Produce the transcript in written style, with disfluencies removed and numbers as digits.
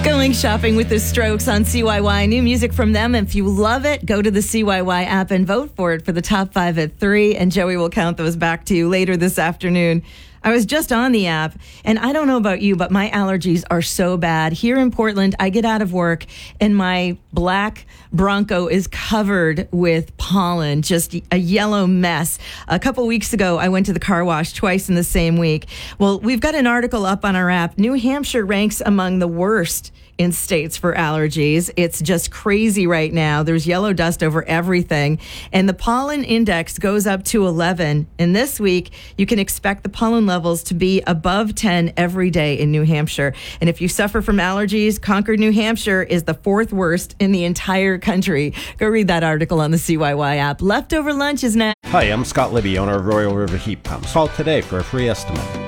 Going shopping with the Strokes on CYY. New music from them. If you love it, go to the CYY app and vote for it for the top 5 at 3. And Joey will count those back to you later this afternoon. I was just on the app, and I don't know about you, but my allergies are so bad. Here in Portland, I get out of work, and my black Bronco is covered with pollen, just a yellow mess. A couple weeks ago, I went to the car wash twice in the same week. Well, we've got an article up on our app. New Hampshire ranks among the worst in states for allergies. It's just crazy right now. There's yellow dust over everything. And the pollen index goes up to 11. And this week, you can expect the pollen levels to be above 10 every day in New Hampshire. And if you suffer from allergies, Concord, New Hampshire is the 4th worst in the entire country. Go read that article on the CYY app. Leftover lunch is now. Hi, I'm Scott Libby, owner of Royal River Heat Pumps. Call today for a free estimate.